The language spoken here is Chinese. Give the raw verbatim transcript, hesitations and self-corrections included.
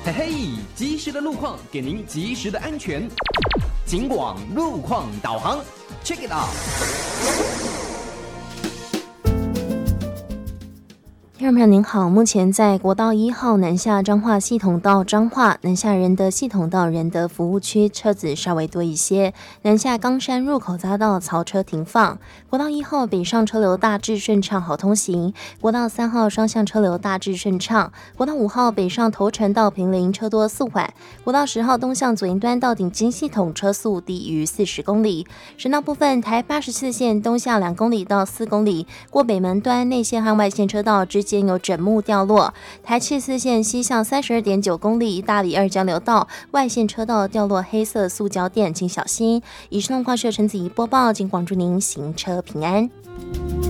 嘿嘿，及时的路况给您及时的安全。警广路况导航 ，check it out。 听众朋友您好，目前在国道一号南下彰化系统到彰化南下仁德系统到仁德服务区车子稍微多一些，南下冈山入口匝道槽车停放。国道一号北上车流大致顺畅好通行，国道三号双向车流大致顺畅，国道五号北上头城到坪林车多速缓，国道十号东向左营端到顶金系统车速低于四十公里。省道部分，台八十四线东下两公里到四公里，过北门端内线和外线车道之间有枕木掉落，台七四线西向三十二点九公里，大里二交流道外线车道掉落黑色塑胶垫，请小心。以上状况是由陈子怡播报，请广祝您行车平安。